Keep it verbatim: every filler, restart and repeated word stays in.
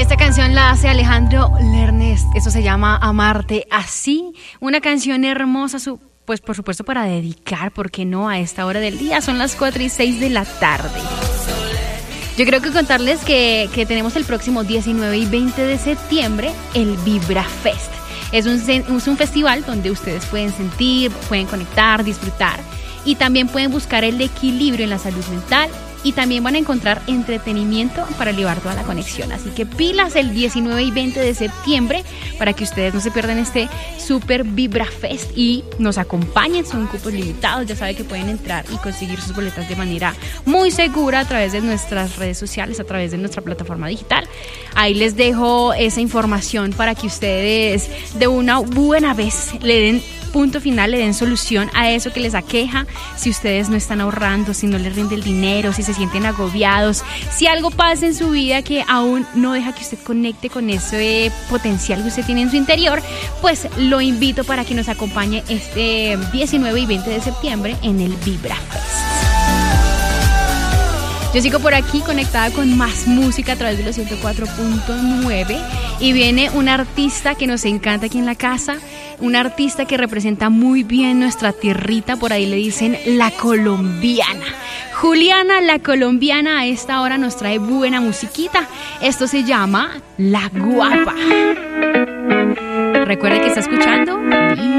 Esta canción la hace Alejandro Lernes. Eso se llama Amarte Así. Una canción hermosa, su, pues por supuesto para dedicar, ¿por qué no? A esta hora del día. Son las cuatro y seis de la tarde. Yo creo que contarles que, que tenemos el próximo diecinueve y veinte de septiembre el Vibra Fest. Es un, es un festival donde ustedes pueden sentir, pueden conectar, disfrutar y también pueden buscar el equilibrio en la salud mental. Y también van a encontrar entretenimiento para elevar toda la conexión. Así que pilas el diecinueve y veinte de septiembre para que ustedes no se pierdan este Super Vibra Fest y nos acompañen. Son cupos limitados. Ya saben que pueden entrar y conseguir sus boletas de manera muy segura a través de nuestras redes sociales, a través de nuestra plataforma digital. Ahí les dejo esa información para que ustedes de una buena vez le den punto final, le den solución a eso que les aqueja. Si ustedes no están ahorrando, si no les rinde el dinero, si se sienten agobiados, si algo pasa en su vida que aún no deja que usted conecte con ese potencial que usted tiene en su interior, pues lo invito para que nos acompañe este diecinueve y veinte de septiembre en el Vibra Fest. Yo sigo por aquí conectada con más música a través de los ciento cuatro punto nueve y viene un artista que nos encanta aquí en la casa, un artista que representa muy bien nuestra tierrita, por ahí le dicen la colombiana. Juliana, la colombiana, a esta hora nos trae buena musiquita. Esto se llama La Guapa. Recuerde que está escuchando